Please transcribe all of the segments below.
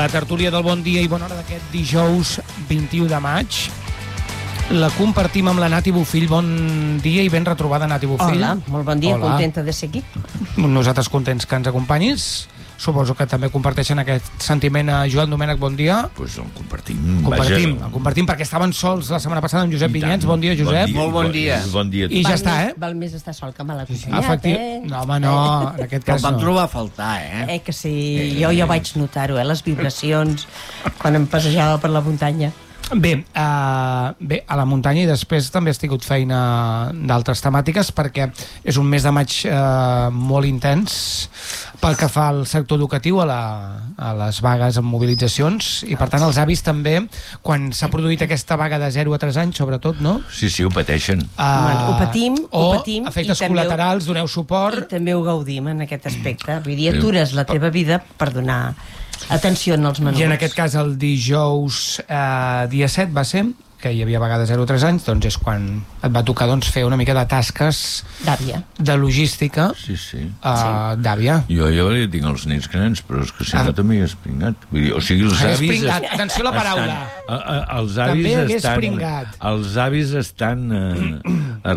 La tertúlia del bon dia i bona hora d'aquest dijous 21 de maig la compartim amb la Nati Bofill. Bon dia i ben retrobada, Nati Bofill. Hola, molt bon dia, Hola. contenta de ser aquí. Nosaltres contents que ens acompanyis. Suposo que també comparteixen aquest sentiment a Joan Domènech, bon dia. Pues el compartim. Compartim perquè estaven sols la setmana passada amb Josep Vinyets. Bon dia, Josep. Molt bon dia. Bon dia. I ja està, Val més estar sol que mal acompanyat, No, home, no, en aquest cas vam no. trobar a faltar, Que sí, jo vaig notar-ho, les vibracions, quan em passejava per la muntanya. Bé, a la muntanya, i després també has tingut feina d'altres temàtiques perquè és un mes de maig molt intens pel que fa al sector educatiu, a les vagues amb mobilitzacions, i per tant els avis també, quan s'ha produït aquesta vaga de 0 a 3 anys, sobretot, no? Sí, ho pateixen. Ho patim. O efectes col·laterals, doneu suport. I també ho gaudim en aquest aspecte. Vull dir, atures la teva vida per donar atenció als menors. I en aquest cas el dijous dia 7 va ser, que hi havia vaga de 0 a 3 anys, doncs és quan et va tocar fer una mica de tasques d'àvia, de logística. Sí. D'àvia. Jo ja tinc els nens grans, però és que si no també he espringat. Vull dir, o sigui, els avis... Atenció a la paraula. Els avis també hagués estan... espringat. Els avis estan a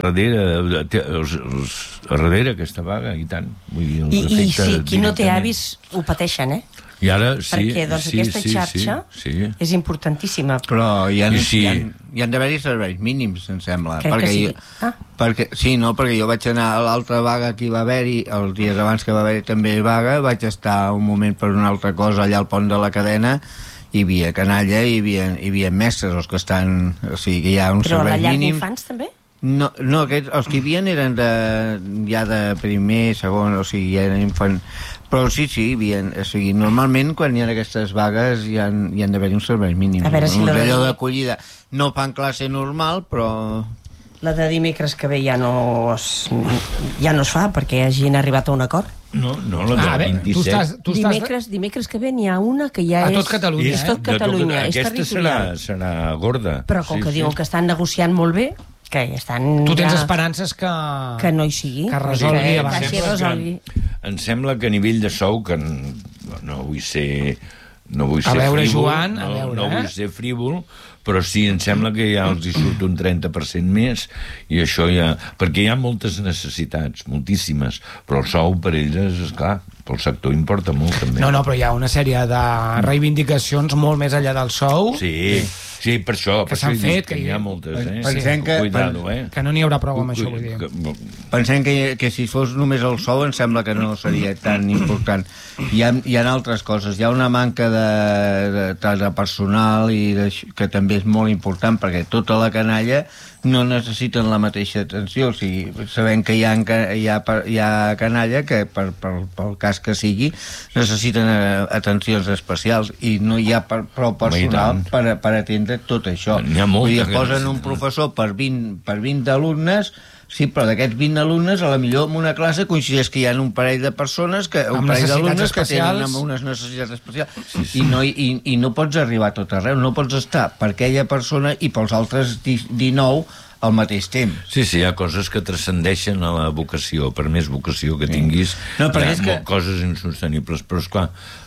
darrere aquesta vaga, i tant. Vull dir, I si qui no té avis ho pateixen, I ara, sí, perquè aquesta xarxa és importantíssima. Però hi han d'haver-hi serveis mínims, em sembla. Crec que sí. Perquè jo vaig anar a l'altra vaga que hi va haver-hi, els dies abans que va haver-hi també vaga, vaig estar un moment per una altra cosa allà al pont de la cadena, hi havia canalla, hi havia mestres, els que estan... O sigui, hi ha un servei mínim. Però a la llar d'infants també? No, els que hi havia eren ja de primer, segon, o sigui, ja eren infants. Però sí, hi havia, o sigui, normalment quan hi ha aquestes vagues hi han d'haver-hi un servei mínim. A veure si allò d'acollida. No fan classe normal, però... La de dimecres que ve ja no es fa, perquè hagin arribat a un acord. No, la de 27. Dimecres que ve n'hi ha una que ja és... A tot Catalunya, És tot Catalunya, és aquesta territorial. serà gorda. Però com que diuen que estan negociant molt bé, que estan... Tu tens esperances que no hi sigui. Que resolgui abans. Em sembla que a nivell de sou, que no vull ser... No vull ser frívol, però sí, em sembla que ja els hi surt un 30% més, i això ja... Perquè hi ha moltes necessitats, moltíssimes, però el sou per ells, esclar, pel sector importa molt, també. No, però hi ha una sèrie de reivindicacions molt més enllà del sou. Sí, per això. Que s'han fet, que hi ha moltes, Pensem que no hi haurà prou amb això, vull dir. Pensem que si fos només el sou em sembla que no seria tan important. Hi ha altres coses. Hi ha una manca de personal que també és molt important, perquè tota la canalla no necessiten la mateixa atenció. O sigui, sabem que hi ha canalla que pel cas que sigui necessiten atencions especials i no hi ha prou personal per atendre tot això. Vull dir, posen un professor per 20 alumnes. Sí, però d'aquests 20 alumnes, a la millor en una classe coincideix que hi ha un parell de persones, un parell d'alumnes que tenen unes necessitats especials. I no pots arribar a tot arreu, no pots estar per aquella persona i pels altres 19 al mateix temps. Sí, hi ha coses que transcendeixen a la vocació. Per més vocació que tinguis, hi ha coses insostenibles, però esclar...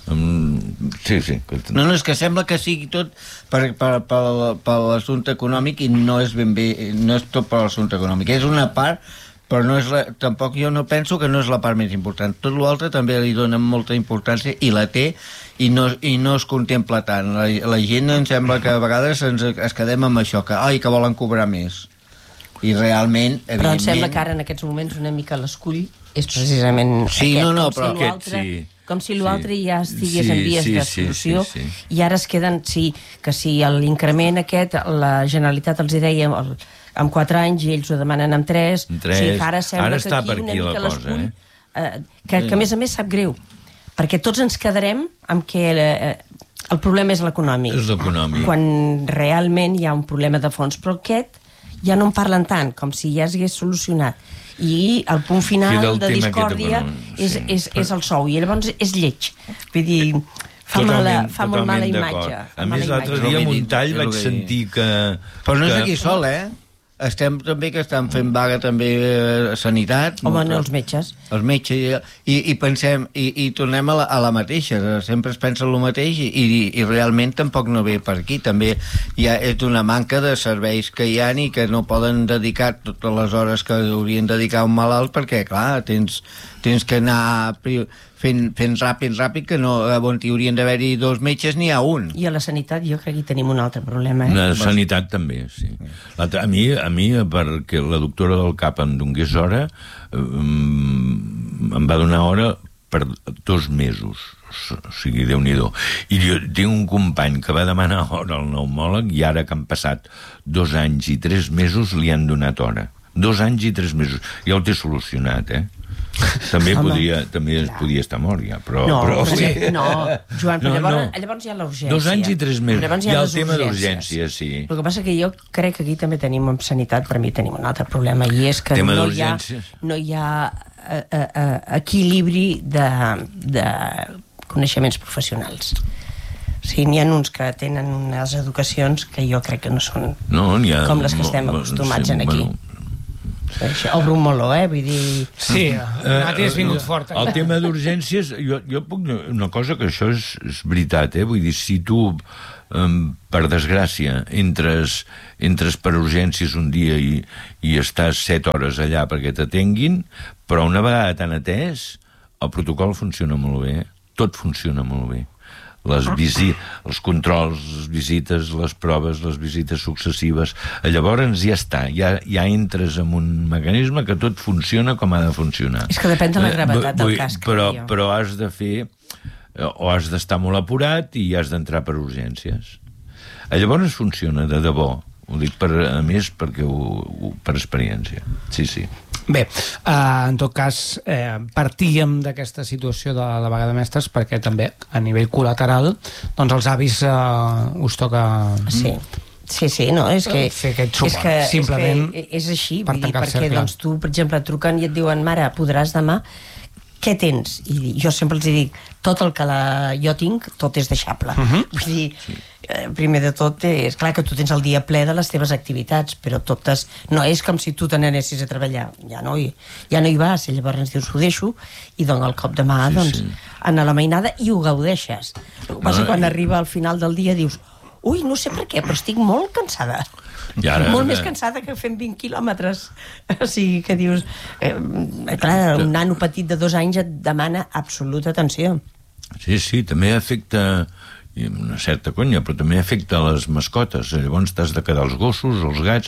No, és que sembla que sigui tot per l'assumpte econòmic, i no és ben bé, no és tot per l'assumpte econòmic. És una part, però no és tampoc jo no penso que no és la part més important. Tot l'altre també li donen molta importància i la té, i no es contempla tant. La gent em sembla que a vegades es quedem amb això, que volen cobrar més. I realment, evidentment... Però em sembla que ara en aquests moments una mica l'escull és precisament com si l'altre ja estigués en vies de solució, i ara es queden, que si l'increment aquest la Generalitat els deia amb 4 anys i ells ho demanen amb 3, ara sembla que aquí una mica l'escull, que a més sap greu, perquè tots ens quedarem amb que el problema és l'econòmic, quan realment hi ha un problema de fons, però aquest ja no en parlen tant, com si ja s'hagués solucionat. I el punt final de discòrdia és el sou, i llavors és lleig. Vull dir, fa molt mala imatge. A més, l'altre dia a Montall vaig sentir que... Però no és aquí sol, estem també que estan fent vaga també sanitat. Home, no, els metges. Els metges, i pensem, i tornem a la mateixa, sempre es pensa el mateix i realment tampoc no ve per aquí. També hi ha una manca de serveis que hi ha i que no poden dedicar totes les hores que haurien de dedicar a un malalt perquè, clar, tens que anar fent ràpid, que no, on hi haurien d'haver-hi 2 metges, n'hi ha un. I a la sanitat jo crec que aquí tenim un altre problema. La sanitat també, sí. A mi, perquè la doctora del CAP em donés hora, em va donar hora per 2 mesos. O sigui, Déu-n'hi-do. I jo tinc un company que va demanar hora al pneumòleg i ara que han passat 2 anys i 3 mesos li han donat hora. 2 anys i 3 mesos. Ja ho té solucionat, També podia estar mort ja, però... Joan, però llavors hi ha l'urgència. 2 anys i 3 mesos. Hi ha el tema d'urgència, sí. El que passa que jo crec que aquí també tenim en sanitat, per mi tenim un altre problema, i és que no hi ha equilibri de coneixements professionals. O sigui, n'hi ha uns que tenen unes educacions que jo crec que no són com les que estem acostumats aquí. Obro un meló, vull dir... Sí, has vingut fort. El tema d'urgències, jo puc... Una cosa que això és veritat, vull dir, si tu, per desgràcia, entres per urgències un dia i estàs 7 hores allà perquè t'atenguin, però una vegada t'han atès, el protocol funciona molt bé, tot funciona molt bé. Els controls, les visites, les proves, les visites successives. Llavors ja està, ja entres en un mecanisme que tot funciona com ha de funcionar. És que depèn de la gravetat del cas. Però has de fer, o has d'estar molt apurat i has d'entrar per urgències. Llavors funciona de debò. Ho dic a més perquè per experiència. Sí. Bé, en tot cas, partíem d'aquesta situació de la vaga de mestres perquè també, a nivell col·lateral, doncs els avis us toca... Sí, no, és que... fer aquest suport, simplement... És així, perquè doncs, tu, per exemple, et truquen i et diuen, mare, podràs demà... Què tens? I jo sempre els dic, tot el que jo tinc, tot és deixable. Vull dir, primer de tot, és clar que tu tens el dia ple de les teves activitats, però totes... No és com si tu te n'anessis a treballar. Ja no hi vas, i llavors ens dius, ho deixo, i dona el cop de mà, anar a la mainada, i ho gaudeixes. El que passa quan arriba al final del dia dius, ui, no sé per què, però estic molt cansada. Molt més cansada que fent 20 quilòmetres. O sigui, que dius... clar, un nano petit de 2 anys et demana absoluta atenció. Sí, també afecta... una certa conya, però també afecta les mascotes. Llavors t'has de quedar els gossos, els gats...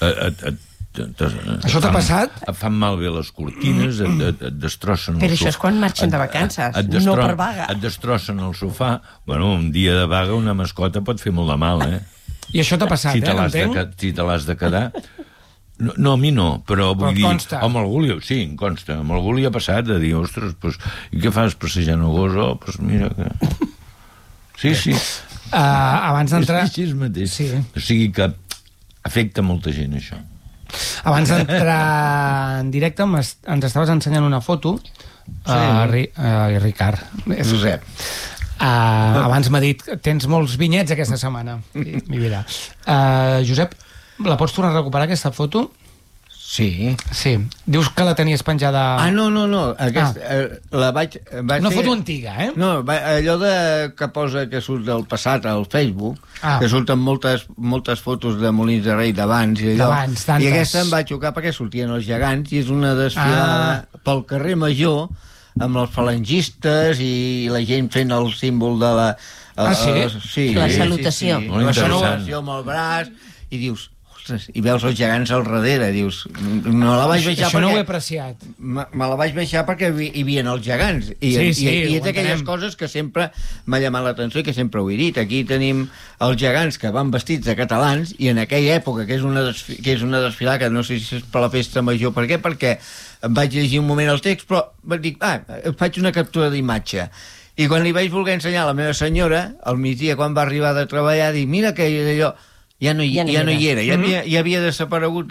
Això t'ha passat? Et fan malbé les cortines, et destrossen el sofà. Però això és quan marxen de vacances, no per vaga. Et destrossen el sofà. Bueno, un dia de vaga una mascota pot fer molt de mal, I això t'ha passat, entenc? Si te l'has de quedar... No, a mi no, però vull dir... Amb algú em consta. Amb algú li ha passat de dir, ostres, i què fas passejant el gos? Doncs mira que... Sí. Abans d'entrar... És així mateix. O sigui que afecta molta gent, això. Abans d'entrar en directe ens estaves ensenyant una foto Ricard. Josep. Abans m'ha dit tens molts vinyets aquesta setmana. Mi vida. Josep, la pots tornar a recuperar, aquesta foto? Sí. Dius que la tenies penjada... No. La vaig una foto antiga, No, allò que posa que surt del passat al Facebook, que surten moltes fotos de Molins de Rei d'abans i allò. I aquesta em va xocar perquè sortien els gegants i és una desfilada pel carrer Major amb els falangistes i la gent fent el símbol de la... Sí, la salutació. La salutació amb el braç i dius... i veus els gegants al darrere, dius, no la vaig baixar això no ho he apreciat. Me la vaig baixar perquè hi havia els gegants i és d'aquelles coses que sempre m'ha llamat l'atenció i que sempre ho he dit. Aquí tenim els gegants que van vestits de catalans i en aquella època, que és una desfilada que no sé si és per la festa major, per què? Perquè em vaig llegir un moment el text, però dic, faig una captura d'imatge. I quan li vaig voler ensenyar a la meva senyora, al migdia quan va arribar de treballar, dic, mira que allò ja no hi era, ja havia desaparegut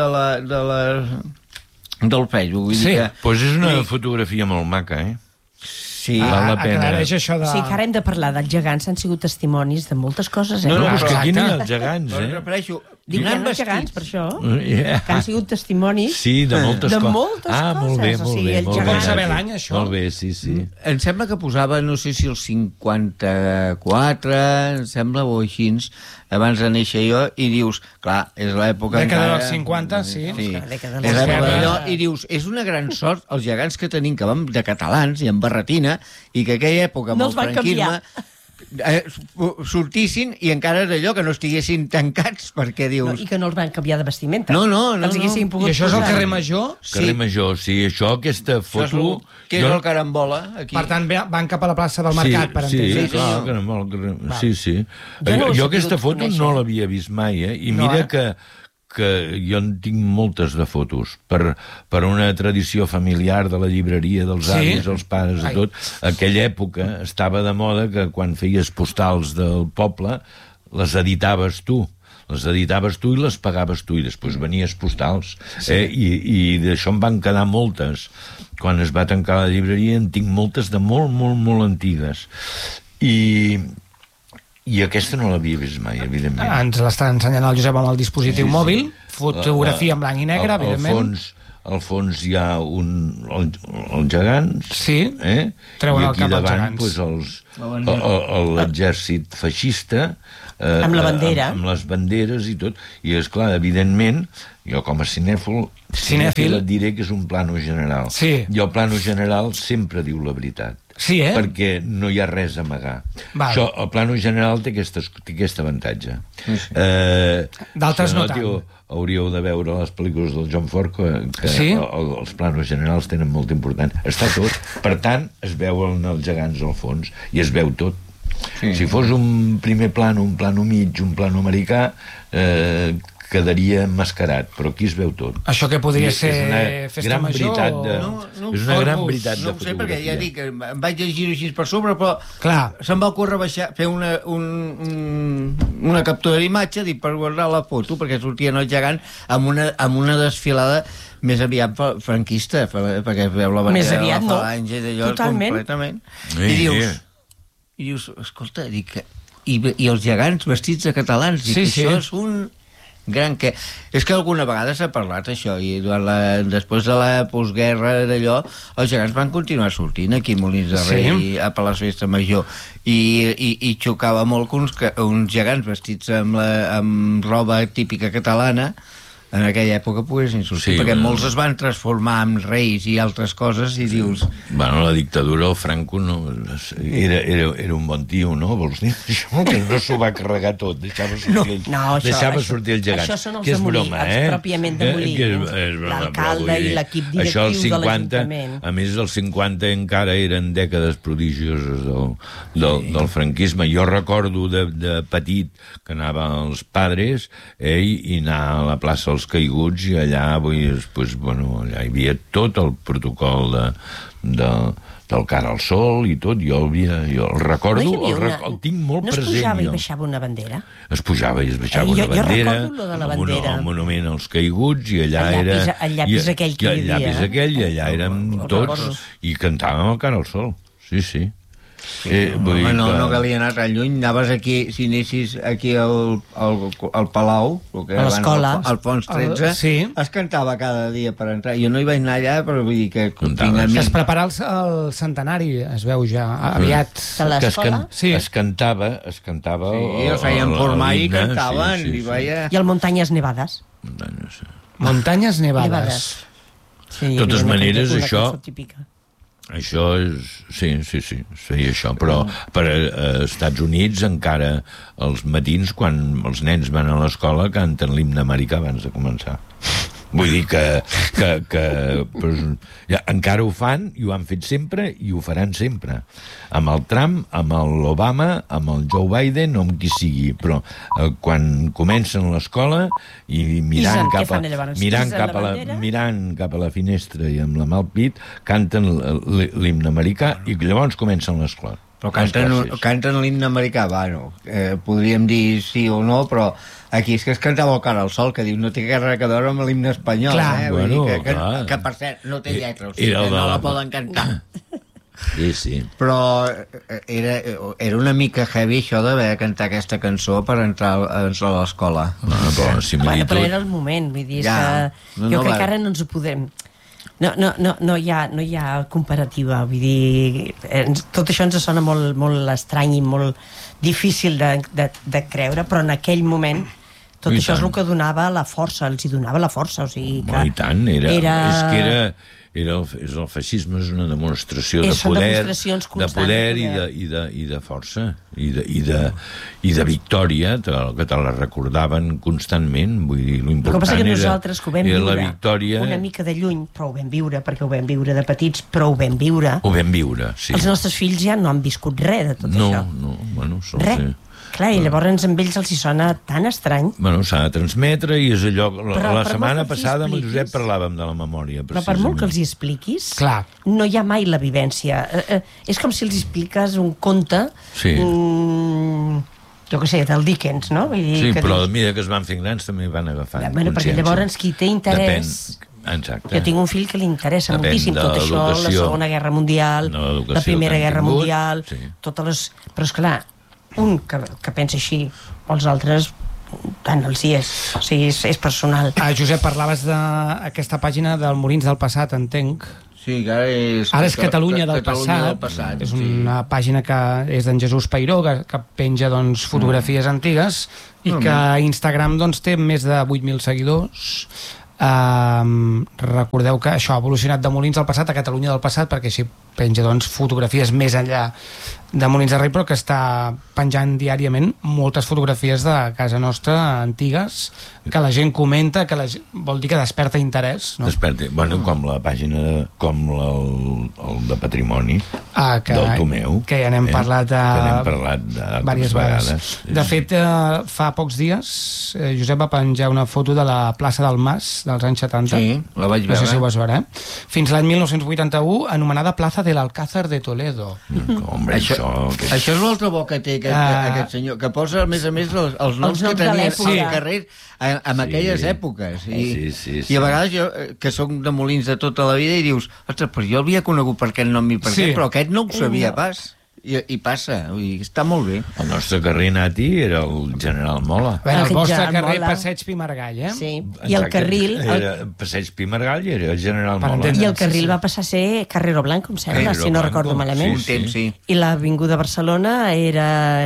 del Facebook. Doncs és una fotografia molt maca, Sí, aclareix això de... Sí, que ara hem de parlar dels gegants, han sigut testimonis de moltes coses, No, és que aquí no hi ha els gegants, Refereixo, Dic, hi ha els gegants, per això, que han sigut testimonis de moltes coses. Molt bé, molt bé. Vol saber l'any, això? Molt bé, sí. Em sembla que posava, no sé si el 54, em sembla, o així, abans de néixer jo, i dius, clar, és l'època... Dècada dels 50, sí. És l'època d'allò, i dius, és una gran sort els gegants que tenim, que vam de catalans i amb barretina, i que aquella època, amb el franquisme... sortissin i encara d'allò que no estiguessin tancats perquè dius... I que no els van canviar de vestimenta. No. I això és el carrer Major? Carrer Major, sí, aquesta foto... Que és el carambola, aquí. Per tant, van cap a la plaça del Mercat, per entendre. Sí, clar, carambola. Sí. Jo aquesta foto no l'havia vist mai, i mira que jo en tinc moltes de fotos per una tradició familiar de la llibreria dels avis, els pares i tot. Aquella època estava de moda que quan feies postals del poble les editaves tu i les pagaves tu, i després venies postals, i d'això en van quedar moltes. Quan es va tancar la llibreria en tinc moltes de molt, molt, molt antigues. I aquesta no l'havia vist mai, evidentment. Ens l'està ensenyant el Josep amb el dispositiu mòbil, fotografia en blanc i negre, evidentment. Al fons hi ha el gegant, treuen el cap als gegants. I aquí davant l'exèrcit feixista, amb la bandera, amb les banderes i tot, i esclar, evidentment, jo com a cinèfil et diré que és un plano general, i el plano general sempre diu la veritat, perquè no hi ha res a amagar. Això, el plano general té aquest avantatge. D'altres no tant. Hauríeu de veure les pel·lícules del John Ford, que els planos generals tenen molt important. Està tot, per tant es veuen els gegants al fons i es veu tot. Si fos un primer plano, un plano mig, un plano americà, quedaria mascarat, però aquí es veu tot. Això que podria ser festa major? És una gran veritat de fotografia. No ho sé, perquè ja dic, em vaig llegir així per sobre, però se'm va ocórrer fer una captura d'imatge per guardar la foto, perquè sortien els gegants amb una desfilada més aviat franquista, perquè veu la bandera de la falange d'allò completament. I dius, escolta, i els gegants vestits de catalans, i això és un gran que... És que alguna vegada s'ha parlat això, i després de la postguerra d'allò, els gegants van continuar sortint aquí a Molins de Rei, a la festa major, i xocava molt que uns gegants vestits amb roba típica catalana en aquella època poguessin sortir, perquè molts es van transformar en reis i altres coses, i dius... Bueno, la dictadura, el Franco era un bon tio, no? Vols dir això? Que no s'ho va carregar tot, deixava sortir el gegant. Això són els de Molí, els pròpiament de Molí, l'alcalde i l'equip directiu de l'Ajuntament. A més, els 50 encara eren dècades prodigioses del franquisme. Jo recordo de petit que anava als Padres i anar a la plaça dels Caiguts, i allà allà hi havia tot el protocol del Cara al Sol i tot. Jo el recordo, el tinc molt present. No es pujava i baixava una bandera? Es pujava i es baixava una bandera, jo recordo lo de la bandera, el monument als Caiguts, i allà era el llapis aquell que hi havia, i allà érem tots i cantàvem el Cara al Sol. Sí. No calia anar tan lluny, anaves aquí, si anessis aquí al Palau, a l'escola, al Fons 13, es cantava cada dia per entrar. Jo no hi vaig anar allà, però vull dir que... Es prepara el centenari, es veu ja aviat. De l'escola? Es cantava... Sí, el feien formar i cantaven. I el Muntanyes Nevades. Muntanyes Nevades. De totes maneres, això és... Sí, es feia això, però per Estats Units encara els matins, quan els nens van a l'escola, canten l'himne americà abans de començar. Vull dir que encara ho fan, i ho han fet sempre, i ho faran sempre. Amb el Trump, amb l'Obama, amb el Joe Biden, o amb qui sigui. Però quan comencen l'escola i mirant cap a la finestra i amb la mà al pit, canten l'himne americà, i llavors comencen l'escola. Però canten l'himne americà, bueno, podríem dir sí o no, però aquí és que es cantava el Cara al Sol, que diu no té res a veure amb l'himne espanyol, clar, vull dir que per cert no té lletra, o sigui que no la poden cantar. Sí. Però era una mica heavy això d'haver de cantar aquesta cançó per entrar a l'escola. Però era el moment, vull dir, jo crec que ara no ens ho podem... No hi ha comparativa, vull dir, tot això ens sona molt estrany i molt difícil de creure, però en aquell moment tot això és el que donava la força, els hi donava la força, o sigui que... I tant, és el feixisme és una demostració de poder i de força i de victòria, que te la recordaven constantment, vull dir, l'important era... El que passa que nosaltres que ho vam viure victòria... una mica de lluny, però ho vam viure, perquè ho vam viure de petits, però ho vam viure. Ho vam viure, sí. Els nostres fills ja no han viscut res de tot això. No, bueno, res. Clar, i llavors amb ells els hi sona tan estrany. Bueno, s'ha de transmetre i és allò... La setmana passada amb el Josep parlàvem de la memòria, però per molt que els hi expliquis, no hi ha mai la vivència. És com si els expliques un conte, jo què sé, del Dickens, no? Sí, però a mesura que es van fent grans també van agafant consciència. Perquè llavors qui té interès... Exacte. Jo tinc un fill que li interessa moltíssim tot això, la Segona Guerra Mundial, la Primera Guerra Mundial, totes les... Però esclar, un que pensa així, els altres tant els hi és, o sigui, és personal. Josep, parlaves d'aquesta pàgina del Molins del Passat, entenc. Sí, ara és Catalunya del Passat. És una pàgina que és d'en Jesús Peiró, que penja fotografies antigues i que a Instagram té més de 8.000 seguidors. Recordeu que això ha evolucionat de Molins del Passat a Catalunya del Passat, perquè així penja fotografies més enllà de Molins de Rei, però que està penjant diàriament moltes fotografies de casa nostra antigues, que la gent comenta, que vol dir que desperta interès, no? Desperta, bueno, com la pàgina com el de Patrimoni del Tomeu, que ja n'hem parlat diverses vegades. De fet, fa pocs dies Josep va penjar una foto de la plaça del Mas dels anys 70. Sí, la vaig veure. No sé si ho vas veure, Fins l'any 1981, anomenada Plaza del Alcázar de Toledo. Hombre, això és l'altre bo que té aquest senyor, que posa a més els noms que tenia al carrer en aquelles èpoques. I a vegades jo, que soc de Molins de tota la vida, i dius, ostres, però jo l'havia conegut per aquest nom i per aquest, però aquest no ho sabia pas. I passa, està molt bé. El nostre carrer Nati era el General Mola. El vostre carrer Passeig Pimargall, Sí, i el carril... Passeig Pimargall era el General Mola. I el carril va passar a ser Carrero Blanco, em sembla, si no recordo malament. Sí. I l'Avinguda Barcelona era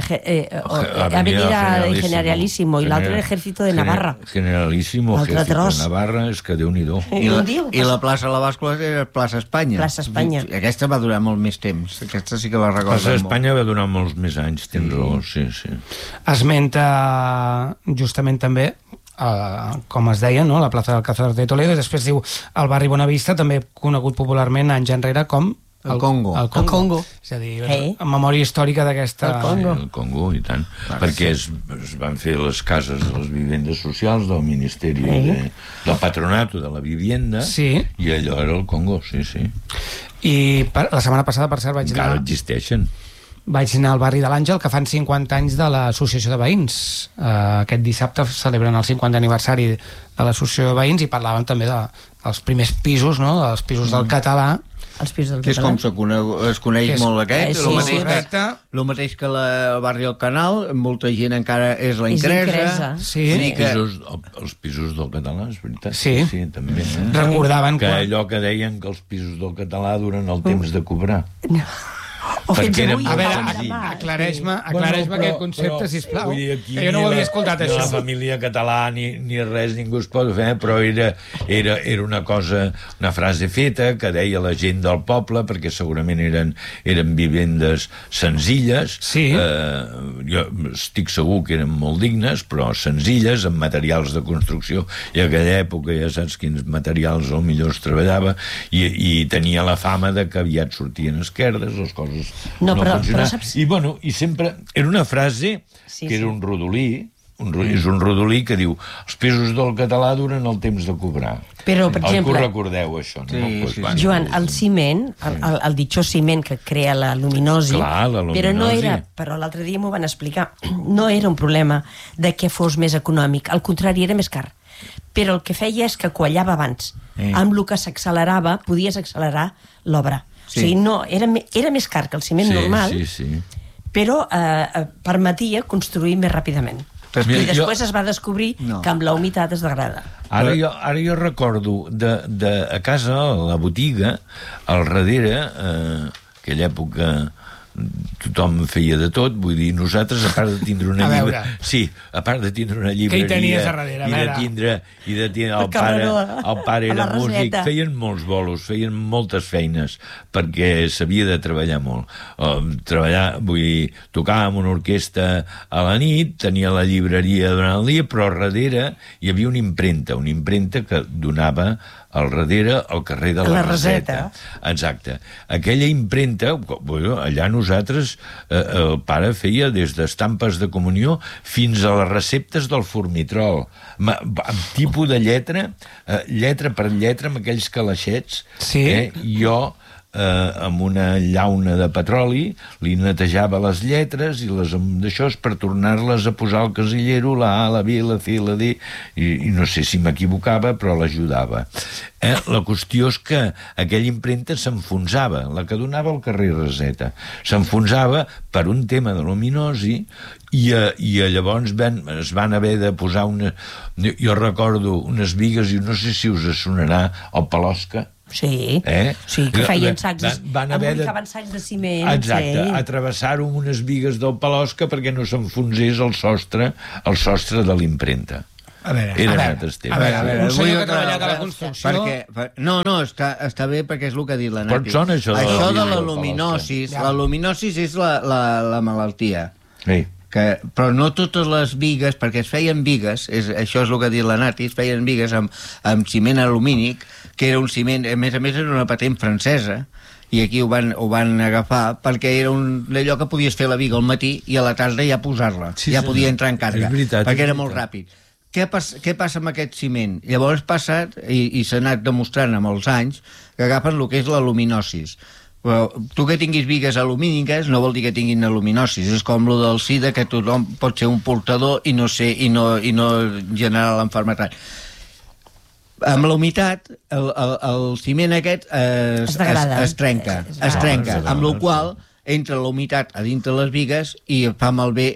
Avenida Generalísimo, i l'altre era Ejército de Navarra. Generalísimo, Ejército de Navarra, és que Déu-n'hi-do. I la plaça de la Bàscula era Plaça Espanya. Plaça Espanya. Aquesta va durar molt més temps, aquesta sí que la recordo. Espanya va donar molts més anys, tens raó, sí. Esmenta justament també, com es deia, la plaça del Alcázar de Toledo, i després diu el barri Bonavista, també conegut popularment anys enrere com el Congo. El Congo. És a dir, en memòria històrica d'aquesta... El Congo, i tant. Perquè es van fer les cases de les vivendes socials del Ministeri del Patronato de la Vivienda, i allò era el Congo, sí. I la setmana passada, per cert, encara existeixen. Vaig anar al barri de l'Àngel, que fan 50 anys de l'Associació de Veïns. Aquest dissabte celebren el 50 aniversari de l'Associació de Veïns i parlàvem també dels primers pisos, dels pisos del català. Els pisos del català. Que és com es coneix molt aquest. El mateix que el barri del Canal, molta gent encara és la Incresa. Els pisos del català, és veritat. Sí, també. Recordaven que allò que deien que els pisos del català duren el temps de cobrar. No. A veure, aclareix-me aquest concepte, sisplau. Que jo no ho havia escoltat, això. La família català ni res, ningú es pot fer, però era una cosa, una frase feta que deia la gent del poble, perquè segurament eren vivendes senzilles. Jo estic segur que eren molt dignes, però senzilles, amb materials de construcció. I a aquella època ja saps quins materials o millor es treballava, i tenia la fama de que aviat sortien esquerdes, les coses no funcionaven. I sempre era una frase que era un rodolí, és un rodolí que diu els pisos del català duren el temps de cobrar. Però, per exemple... Algú recordeu això, no? Joan, el ciment, el ditxós ciment que crea la luminosi, però no era, però l'altre dia m'ho van explicar, no era un problema de que fos més econòmic, al contrari, era més car. Però el que feia és que quallava abans. Amb el que s'accelerava, podies accelerar l'obra. sigui, no, era més car que el ciment normal, però permetia construir més ràpidament. I després es va descobrir que amb la humitat es degrada. Ara jo recordo a casa, a la botiga, al darrere, aquella època tothom feia de tot, vull dir, nosaltres, a part de tindre una llibreria... Sí, a part de tindre una llibreria... Què hi tenies a darrere? I de tindre el pare era músic, feien molts bolos, feien moltes feines, perquè s'havia de treballar molt. Treballar, vull dir, tocava amb una orquestra a la nit, tenia la llibreria durant el dia, però darrere hi havia una impremta que donava al darrere al carrer de la Raseta. Exacte. Aquella impremta, allà nosaltres, el pare feia des d'estampes de comunió fins a les receptes del formitrol, amb tipus de lletra per lletra, amb aquells calaixets. Jo amb una llauna de petroli li netejava les lletres i les d'això per tornar-les a posar al casillero, la A, la B, la C, la D, i no sé si m'equivocava, però l'ajudava. La qüestió és que aquella impremta s'enfonsava, la que donava al carrer Raseta, s'enfonsava per un tema de luminosi i llavors es van haver de posar jo recordo unes bigues, i no sé si us sonarà el Palosca. Sí, que feien sacs, embolicaven sacs de ciment. Exacte, atravessar-ho amb unes bigues del Palosca perquè no s'enfonsés el sostre de l'impremta. A veure, un senyor que ha treballat a la construcció... No, està bé perquè és el que ha dit la Nati. Això de la luminosis, la luminosis és la malaltia. Sí. Però no totes les bigues, perquè es feien bigues, això és el que ha dit la Nati, es feien bigues amb ciment alumínic, que era un ciment, a més era una patent francesa, i aquí ho van agafar perquè era allò que podies fer la viga al matí i a la tarda ja posar-la, ja podia entrar en càrrega, perquè era molt ràpid. Què passa amb aquest ciment? Llavors passat, i s'ha anat demostrant amb els anys, que agafen el que és la luminosis. Però tu que tinguis bigues alumíniques no vol dir que tinguin aluminosis, és com lo del SIDA, que tothom pot ser un portador i no generar l'enfermetat. Amb la humitat el ciment aquest es trenca, amb la qual entra la humitat a dintre les bigues i fa malbé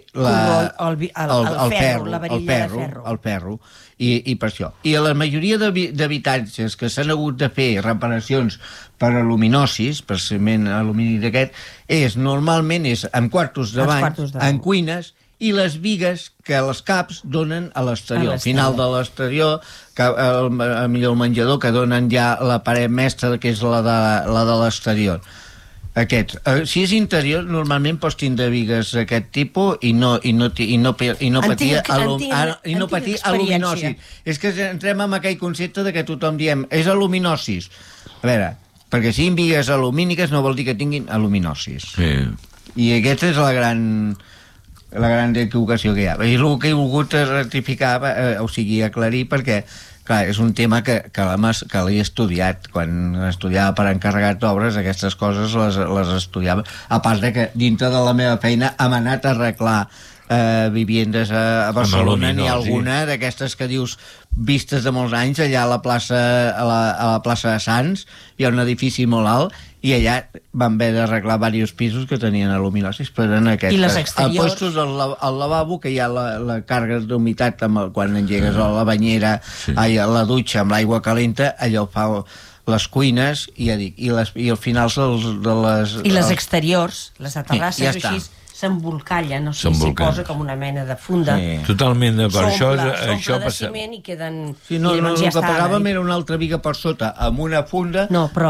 el ferro, i per això. I a la majoria d'habitatges que s'han hagut de fer reparacions per aluminosis, per ciment alumini d'aquest, normalment és en quartos de bany, en cuines, i les bigues que els caps donen a l'exterior. Al final de l'exterior, millor el menjador, que donen ja la paret mestra, que és la de l'exterior. Si és interior, normalment pots tindre bigues d'aquest tipus i no patir aluminosis. És que entrem en aquell concepte de que tothom diem és aluminosis. A veure, perquè siguin bigues alumíniques no vol dir que tinguin aluminosis. I aquesta és la gran equivocació que hi ha. És el que he volgut rectificar, o sigui, aclarir, perquè clar, és un tema que l'he estudiat. Quan estudiava per encarregat d'obres, aquestes coses les estudiava. A part de que dintre de la meva feina hem anat a arreglar viviendes a Barcelona. N'hi ha alguna d'aquestes que dius vistes de molts anys, allà a la plaça de Sants hi ha un edifici molt alt i allà van haver d'arreglar diversos pisos que tenien aluminosis, però en aquestes. I les exteriors? Al lavabo, que hi ha la càrrega d'humitat quan engegues a la banyera, a la dutxa amb l'aigua calenta, allò fa les cuines, i al final de les... I les exteriors, les de terrasses, així s'embolcallen, o sigui, s'hi posa com una mena de funda. Totalment d'acord. Això de ciment i queden... El que pagàvem era una altra viga per sota, amb una funda,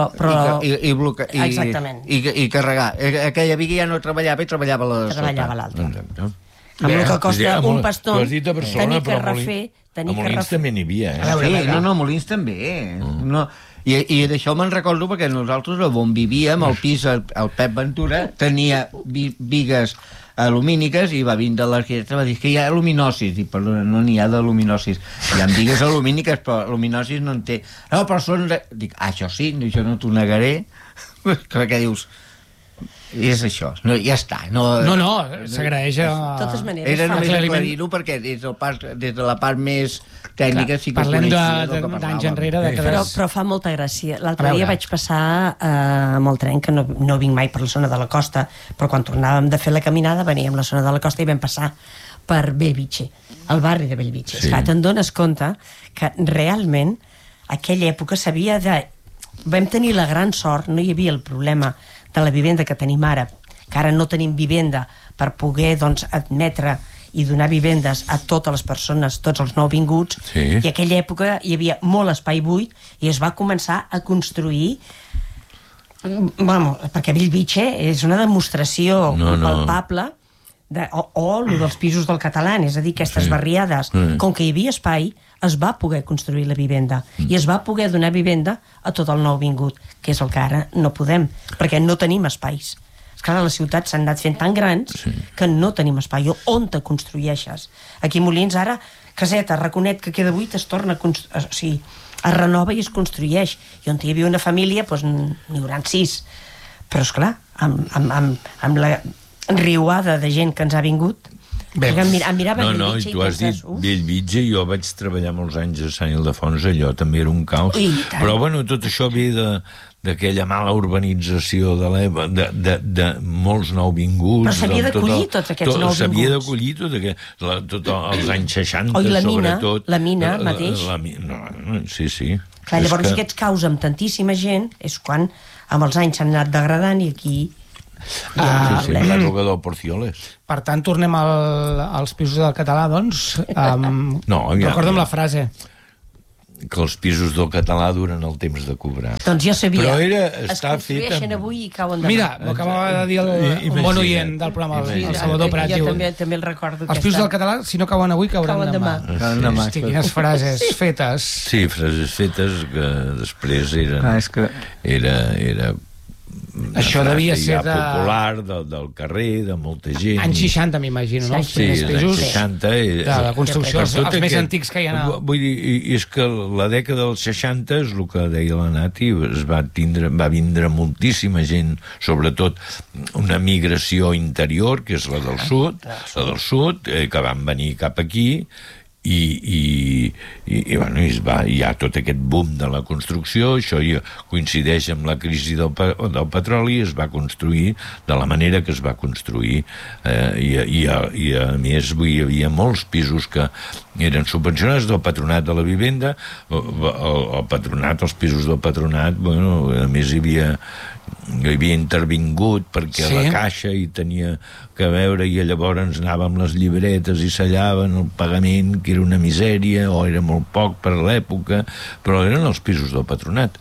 i carregar. Aquella viga ja no treballava i treballava la de sota. Treballava l'altra. Amb el que costa un paston tenir que refer... A Molins també n'hi havia, a Molins també. I d'això me'n recordo perquè nosaltres on vivíem, al pis, el Pep Ventura tenia bigues alumíniques i va vindre l'arquitecte i va dir que hi ha aluminosis. I perdona, no n'hi ha d'aluminosis. Hi ha bigues alumíniques, però aluminosis no en té. No, però són... Dic, això sí, això no t'ho negaré. Perquè dius... és això, ja està. No, s'agraeix a... De totes maneres, era només aclarir-ho perquè des de la part més tècnica sí que parlem d'anys enrere. Però fa molta gràcia. L'altre dia vaig passar amb el tren, que no vinc mai per la zona de la costa, però quan tornàvem de fer la caminada veníem a la zona de la costa i vam passar per Bellvitge, el barri de Bellvitge. Sí. Esclar, te'n dones compte que realment aquella època s'havia de... Vam tenir la gran sort, no hi havia el problema de la vivenda que tenim ara, que ara no tenim vivenda per poder admetre i donar vivendes a totes les persones, tots els nouvinguts, i en aquella època hi havia molt espai buit i es va començar a construir, perquè Bellvitge és una demostració palpable o el dels pisos del Català, és a dir, aquestes barriades. Com que hi havia espai, es va poder construir la vivenda i es va poder donar vivenda a tot el nouvingut, que és el que ara no podem, perquè no tenim espais. Esclar, les ciutats s'han anat fent tan grans que no tenim espai. On te construeixes? Aquí a Molins ara, caseta, Raconet, que queda buit, es torna a es renova i es construeix. I on hi havia una família, doncs n'hi hauran 6. Però, esclar, amb la riuada de gent que ens ha vingut, i tu has dit Bellvitge, jo vaig treballar molts anys a Sant Ildefons, allò també era un caos, però bueno, tot això ve d'aquella mala urbanització de molts nouvinguts. Però s'havia d'acollir tots aquests nouvinguts. S'havia d'acollir tots els anys 60, sobretot. La mina mateix. Sí. Clar, llavors aquests caus amb tantíssima gent és quan amb els anys s'han anat degradant i aquí... l'època del Porcioles. Per tant, tornem als pisos del Català, doncs. Recorda'm la frase. Que els pisos del Català duren el temps de cobrar. Doncs jo sabia. Però es construeixen avui i cauen demà. Mira, m'acabava de dir un bon oient del programa, el Salvador Prat. Jo també el recordo. Els pisos del Català, si no cauen avui, cauran demà. Hosti, quines frases fetes. Sí, frases fetes que després era això devia ser popular del carrer, de molta gent. Anys 60, m'imagino, no? Sí, anys 60. De la construcció, els més antics que hi ha. Vull dir, és que la dècada dels 60 és el que deia la Nati, va vindre moltíssima gent, sobretot una migració interior, que és la del sud, que van venir cap aquí, i hi ha tot aquest boom de la construcció. Això coincideix amb la crisi del petroli, es va construir de la manera que es va construir, i a més hi havia molts pisos que eren subvencionats del Patronat de la Vivenda. El Patronat, els pisos del Patronat, a més hi havia intervingut perquè la Caixa hi tenia que veure, i llavors anava amb les llibretes i sellaven el pagament, que era una misèria o era molt poc per a l'època, però eren els pisos del Patronat.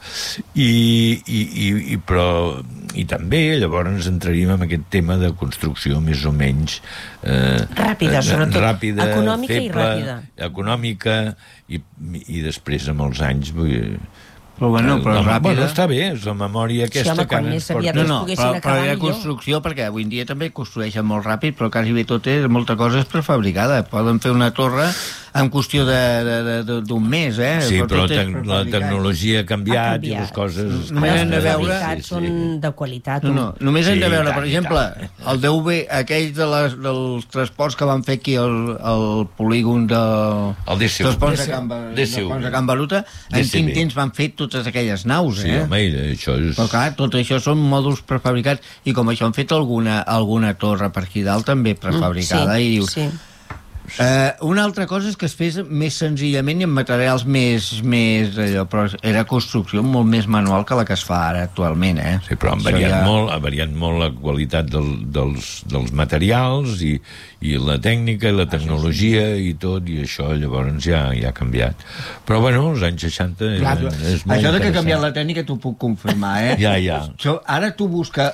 I també llavors entraríem en aquest tema de construcció més o menys ràpida, sobretot econòmica, feble, i ràpida, econòmica, i després amb els anys però ràpida. Està bé, és la memòria aquesta que ens porta. Però hi ha construcció, perquè avui en dia també construeixen molt ràpid, però quasi bé tot molta cosa és prefabricada. Poden fer una torre en qüestió d'un mes, Sí, però la tecnologia ha canviat i les coses... Només hem de veure... són de qualitat. Només hem de veure, per exemple, el DV, aquell dels transports que van fer aquí al polígon dels ponts de Can Baruta, en quin temps van fer totes aquelles naus, Sí, home, això és... Però clar, tot això són mòduls prefabricats, i com això han fet alguna torre per aquí dalt també prefabricada, i dius... Una altra cosa és que es fes més senzillament i amb materials més allò, però era construcció molt més manual que la que es fa ara actualment, Sí, però ha variat molt la qualitat dels materials i la tècnica i la tecnologia i tot, i això llavors ja ha canviat. Però bueno, els anys 60 és molt interessant. Això que ha canviat la tècnica t'ho puc confirmar, Ja. Ara tu busca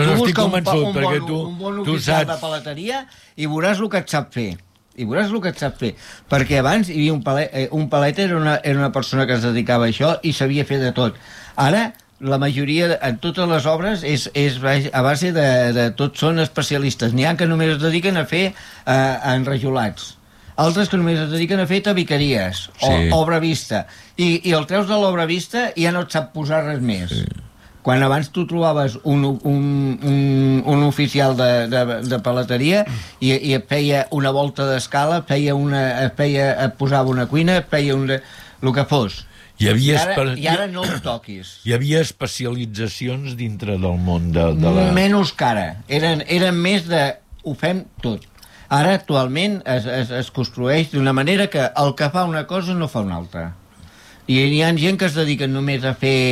un bon oficial de paleteria i veuràs el que et sap fer. Perquè abans hi havia un paleter, era una persona que es dedicava a això i sabia fer de tot. Ara la majoria, en totes les obres, és a base de tots són especialistes. N'hi ha que només es dediquen a fer enrajolats, altres que només es dediquen a fer tabiqueries o obra vista, i el treus de l'obra vista i ja no et sap posar res més. quan abans tu trobaves un oficial de paleteria i et feia una volta d'escala, et posava una cuina, et feia el que fos. I ara no els toquis. Hi havia especialitzacions dintre del món de la... Menys que ara. Eren més de... Ho fem tot. Ara, actualment, es construeix d'una manera que el que fa una cosa no fa una altra. I hi ha gent que es dediquen només a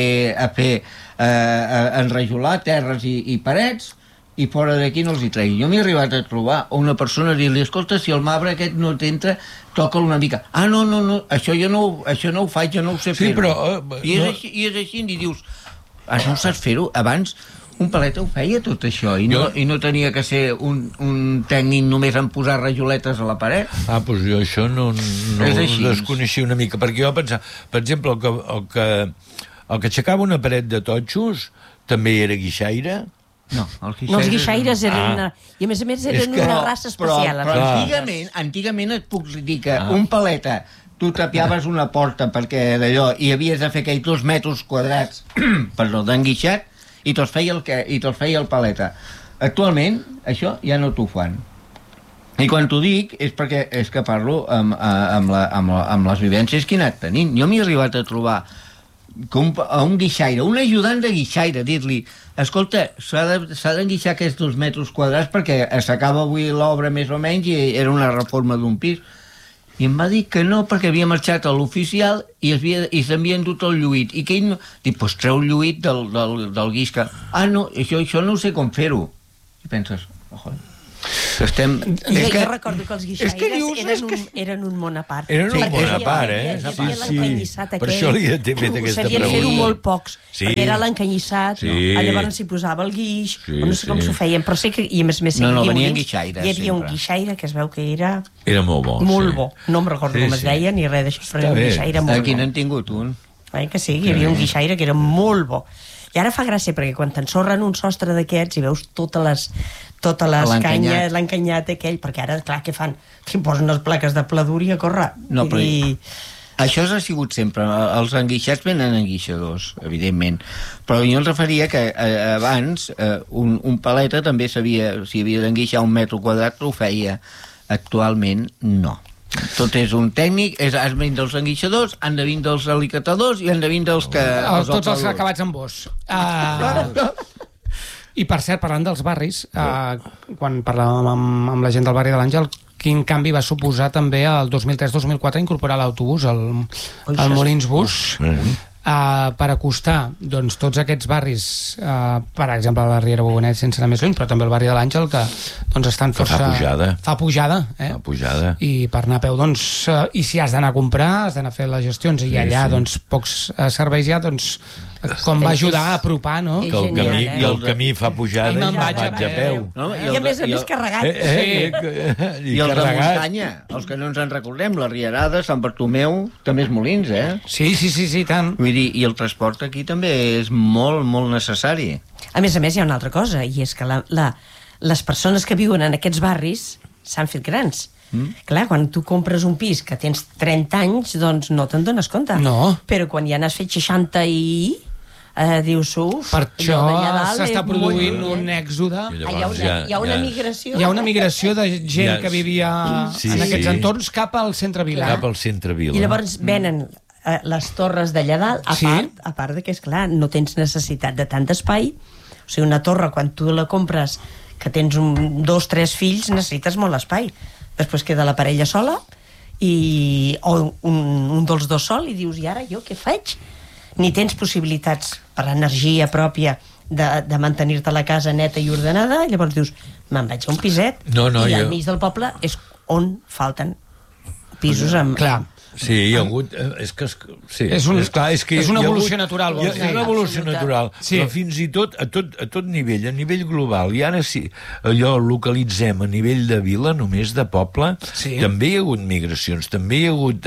enrajolar terres i parets, i fora d'aquí no els hi tregui. Jo m'he arribat a trobar una persona i dir-li, escolta, si el marbre aquest no t'entra, toca'l una mica. Ah, no, això no ho faig, jo no ho sé fer. Sí, però... I és així, i dius, no saps fer-ho? Abans un paleta ho feia tot això, i no tenia que ser un tècnic només en posar rajoletes a la paret. Doncs jo això no ho desconeixia una mica, perquè jo pensava, per exemple, el que aixecava una paret de totxos també era guixaire. No, els guixaires eren i a més eren una raça especial. Però antigament et puc dir que un paleta, tu tapiaves una porta perquè d'allò, i havies de fer aquells 2 metres quadrats d'enguixat, i te'ls feia el paleta. Actualment això ja no t'ho fan. I quan t'ho dic és perquè és que parlo amb les vivències que he anat tenint. Jo m'he arribat a trobar a un guixaire, un ajudant de guixaire, dir-li, escolta, s'ha d'enguixar aquests 2 metres quadrats perquè s'acaba avui l'obra més o menys i era una reforma d'un pis. I em va dir que no, perquè havia marxat a l'oficial i s'havia endut el lluït. I que ell no... Dic, doncs treu el lluït del guix que... Ah, no, això no sé com fer-ho. I penses, ojo... Jo recordo que els guixaires eren un món a part. Eren un món a part, l'encanyissat per això li he fet aquesta pregunta. Sabien fer-ho molt pocs, perquè era l'encanyissat, llavors s'hi posava el guix, no sé com s'ho feien, però sé que, i a més venien guixaires, hi havia un guixaire que es veu que era molt bo. Molt bo, no em recordo com es deia ni res d'això, però era un guixaire molt bo. Aquí n'han tingut un. Que sí, hi havia un guixaire que era molt bo. I ara fa gràcia, perquè quan t'ensorren un sostre d'aquests i veus totes les canyes, l'encanyat aquell, perquè ara, clar, què fan? T'hi posen les plaques de pladur i a córrer. No, però això ha sigut sempre. Els enguixats venen enguixadors, evidentment. Però jo em referia que abans un paleta també si havia d'enguixar 1 metre quadrat ho feia. Actualment, no. Tot és un tècnic, han de vindre els enguixadors, han de vindre els alicatadors i han de vindre els que... Tots els acabats en bos. I per cert, parlant dels barris, quan parlàvem amb la gent del barri de l'Àngel, quin canvi va suposar també el 2003-2004 incorporar l'autobús, el Molins Bus, per acostar tots aquests barris, per exemple la Riera Boganet, sense anar més lluny, però també el barri de l'Àngel, que estan força... Fa pujada. I per anar a peu, i si has d'anar a comprar, has d'anar a fer les gestions, i allà pocs serveis hi ha, com va ajudar a apropar, no? Que el camí fa pujada i me'n vaig a peu. I a més carregat. I els de muntanya, els que no ens en recordem, la Rierada, Sant Bartomeu, també és Molins, Sí, tant. Vull dir, i el transport aquí també és molt, molt necessari. A més, hi ha una altra cosa, i és que les persones que viuen en aquests barris s'han fet grans. Clar, quan tu compres un pis que tens 30 anys, doncs no te'n dones compte. No. Però quan ja n'has fet 60 dius, per això s'està produint un èxode. Hi ha una migració. Hi ha una migració de gent que vivia en aquests entorns cap al centre vila. I llavors venen les torres d'allà dalt, a part que, esclar, no tens necessitat de tant espai. O sigui, una torre, quan tu la compres, que tens 2 o 3 fills, necessites molt espai. Després queda la parella sola o un dels 2 sol, i dius, i ara jo què faig? Ni tens possibilitats per energia pròpia de mantenir-te la casa neta i ordenada, llavors dius, me'n vaig a un piset, i al mig del poble és on falten pisos amb... Clar. Sí, hi ha hagut... És una evolució natural. És una evolució natural, però fins i tot a tot nivell, a nivell global, i ara sí, allò localitzem a nivell de vila, només de poble, també hi ha hagut migracions, també hi ha hagut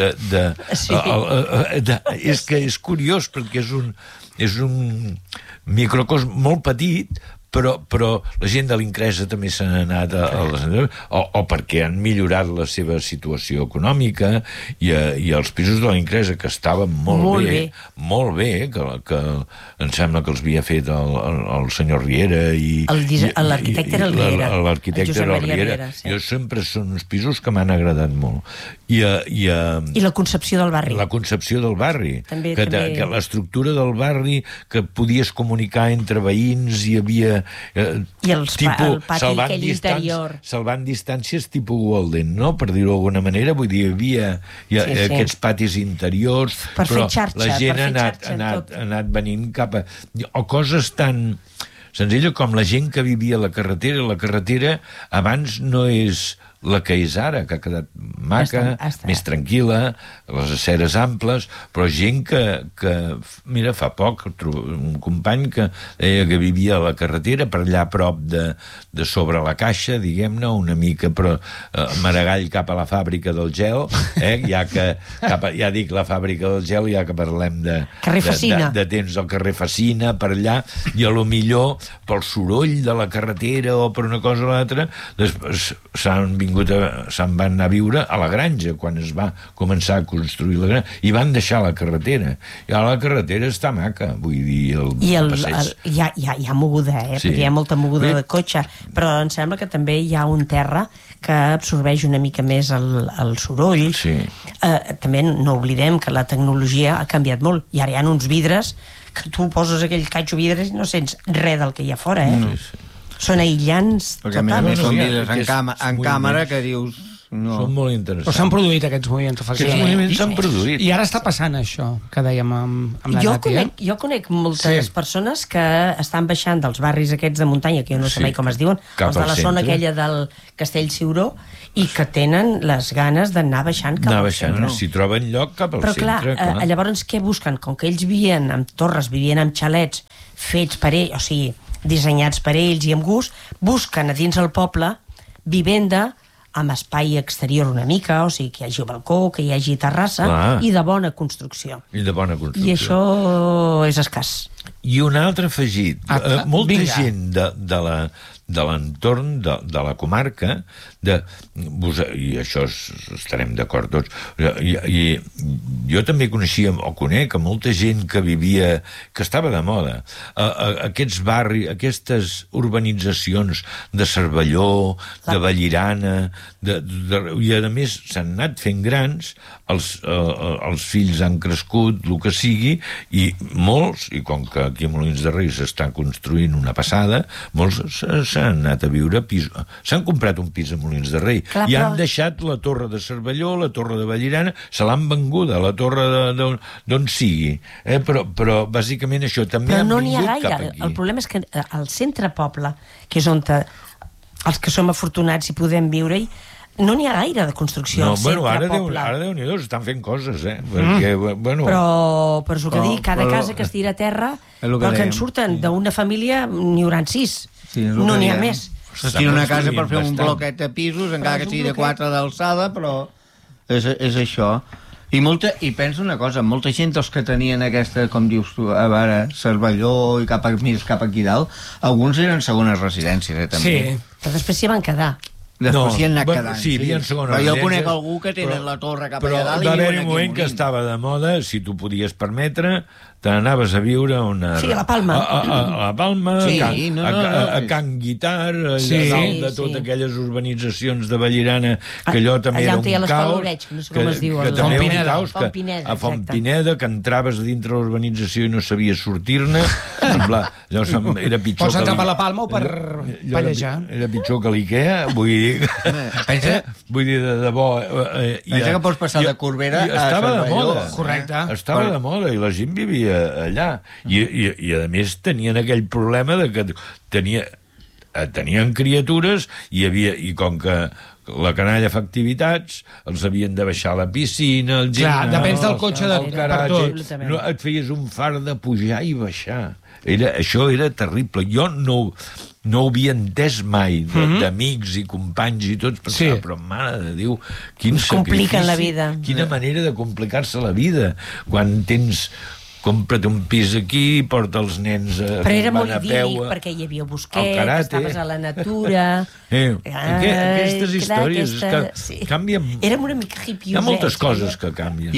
és que és curiós, perquè és un microcosm molt petit, però la gent de l'Incresa també s'han anat o perquè han millorat la seva situació econòmica i els pisos de l'Incresa, que estaven molt bé, que em sembla que els havia fet el senyor Riera i l'arquitecte era el Riera. L'arquitecte era el Riera. Jo sempre són uns pisos que m'han agradat molt. I la concepció del barri. La concepció del barri. Que l'estructura del barri, que podies comunicar entre veïns, hi havia... I el pati aquell interior. Salvant distàncies tipus Walden, no? Per dir-ho d'alguna manera. Vull dir, hi havia aquests patis interiors, però la gent ha anat venint cap a... O coses tan senzilles com la gent que vivia a la carretera. La carretera abans no és la que és ara, que ha quedat maca, més tranquil·la, les aceres amples, però gent que mira, fa poc, un company que deia que vivia a la carretera, per allà a prop de sobre la Caixa, diguem-ne, una mica, però Maragall cap a la fàbrica del gel, ja dic la fàbrica del gel, ja que parlem de temps del carrer Facina, per allà, i a lo millor pel soroll de la carretera o per una cosa o l'altra, després se'n van anar a viure a la granja quan es va començar a construir la granja, i van deixar la carretera, i ara la carretera està maca, vull dir, hi ha moguda, perquè hi ha molta moguda de cotxe, però em sembla que també hi ha un terra que absorbeix una mica més el soroll. També no oblidem que la tecnologia ha canviat molt, i ara hi ha uns vidres que tu poses aquell catxo vidres i no sents res del que hi ha fora, Són aïllants total. Perquè a més són vidres en càmera que dius... No. Són molt interessants. Però s'han produït aquests moviments. Aquests moviments s'han produït. I ara està passant això, que dèiem amb la Nàtia. Jo conec moltes persones que estan baixant dels barris aquests de muntanya, que jo no sé mai com es diuen, els de la zona aquella del Castell Ciuró, i que tenen les ganes d'anar baixant cap al centre. Si troben lloc cap al centre. Però clar, llavors què busquen? Com que ells vivien amb torres, vivien amb xalets fets per ells, o sigui, dissenyats per ells i amb gust, busquen a dins el poble vivenda amb espai exterior una mica, o sigui, que hi hagi balcó, que hi hagi terrassa, i de bona construcció. I això és escàs. I un altre afegit. Molta gent de l'entorn de la comarca, i això estarem d'acord tots, i jo també coneixia o conec molta gent que vivia, que estava de moda, aquests barris, aquestes urbanitzacions de Cervelló, de Vallirana, i a més s'han anat fent grans, els fills han crescut, el que sigui, i molts, i com que aquí a Molins de Rei s'està construint una passada, molts s'han anat a viure a pis, s'han comprat un pis a Molins de Rei, i han deixat la torre de Cervelló, la torre de Vallirana, se l'han venguda, la torre d'on sigui, però bàsicament això també han vingut cap aquí. El problema és que al centre poble, que és on els que som afortunats i podem viure-hi, no n'hi ha gaire de construcció al centre poble. Ara Déu-n'hi-do, estan fent coses, perquè, Però és el que dic, cada casa que es tira a terra, però que en surten d'una família n'hi hauran 6, no n'hi ha més. S'estira una casa per fer un bloquet de pisos, encara que sigui de 4 d'alçada, però és això. I penso una cosa, molta gent dels que tenien aquesta, com dius tu, a veure, Cervelló i cap aquí dalt, alguns eren segones residències, també. Sí, però després s'hi van quedar. Després s'hi han anat quedant. Sí, havien segones residències. Però jo conec algú que tenen la torre cap allà dalt. Però va haver un moment que estava de moda, si tu podies permetre, te n'anaves a viure a la Palma. A la Palma, a Can Guitar, dalt de totes aquelles urbanitzacions de Vallirana, que allò també era un caos. No sé com es diu. A Fontpineda, que entraves dintre l'urbanització i no sabies sortir-ne. Era pitjor que... Pots entrar per la Palma o per pallejar. Era pitjor que l'Ikea, vull dir... Vull dir, de debò... Pensa que pots passar de Corbera a Cervelló. Correcte. Estava de moda i la gent vivia allà, i a més tenien aquell problema de que tenien criatures i com que la canalla fa activitats, els havien de baixar a la piscina, el gimnàs... Clar, depèn del cotxe per tot. Et feies un far de pujar i baixar. Això era terrible. Jo no ho havia entès mai, d'amics i companys i tots, però mare de Déu, quin sacrifici, compliquen la vida. Quina manera de complicar-se la vida quan tens compra't un pis aquí, porta els nens però era molt idíl·lic, perquè hi havia bosquet, estaves a la natura... Aquestes històries canvien... Érem una mica hippioset. Hi ha moltes coses que canvien.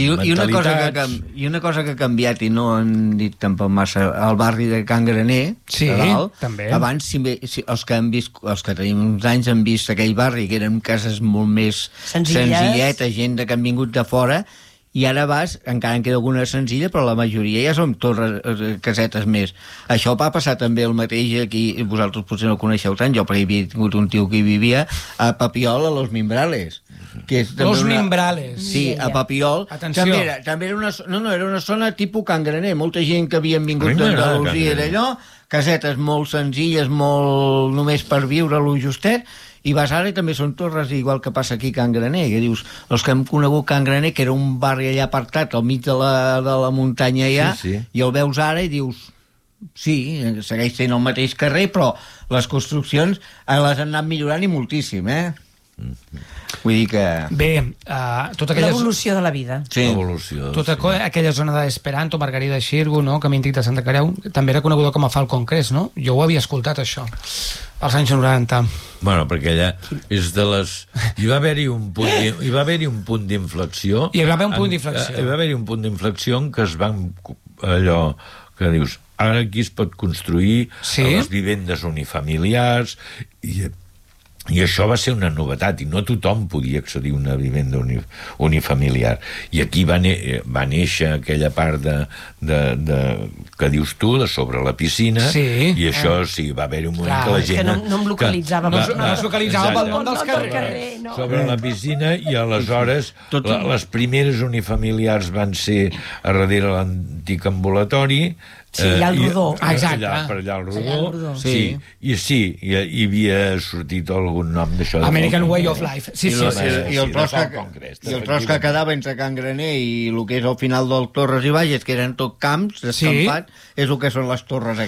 I una cosa que ha canviat, i no han dit tampoc massa, al barri de Can Graner, també. Abans, els que tenim uns anys han vist aquell barri, que eren cases molt més senzilletes, gent que han vingut de fora, i ara vas, encara en queda alguna senzilla, però la majoria ja són torres, casetes més. Això va passar també el mateix aquí, vosaltres potser no ho coneixeu tant, jo perquè havia tingut un tio que hi vivia a Papiol, a Los Mimbrales. Que és Los Mimbrales. Sí, a Papiol. Atenció. També era una zona tipus Can Graner, molta gent que havien vingut d'Andalusia i d'allò, casetes molt senzilles, molt només per viure lo justet, i vas ara i també són torres, igual que passa aquí a Can Graner, que dius, els que hem conegut Can Graner, que era un barri allà apartat al mig de la muntanya allà, i el veus ara i dius, sí, segueix sent el mateix carrer, però les construccions les han anat millorant i moltíssim, Vull dir que... Bé, l'evolució de la vida. Sí. Tota aquella zona d'Esperanto, Margarida Xirgu, no? Camí antic de Santa Creu, també era coneguda com a Falcon Crest, no? Jo ho havia escoltat, això, als anys 90. Bueno, perquè allà és de les... Hi va haver-hi un punt d'inflexió. Hi va haver un punt d'inflexió. Hi va haver-hi un punt d'inflexió en què es van... allò que dius, ara aquí es pot construir les vivendes unifamiliars i això va ser una novetat, i no tothom podia accedir a una vivenda unifamiliar. I aquí va néixer aquella part que dius tu, de sobre la piscina, i això va haver-hi un moment que la gent... No em localitzava. No es localitzava pel nom dels carrers. Sobre la piscina, i aleshores les primeres unifamiliars van ser a darrere l'antic ambulatori, allà al Rodó. Exacte. Per allà al Rodó. I hi havia sortit algun nom d'això. American Way of Life. I el tros que quedava entre Can Graner i el que és al final del Torres i Bages, que eren tot camps, descampat, és el que són les torres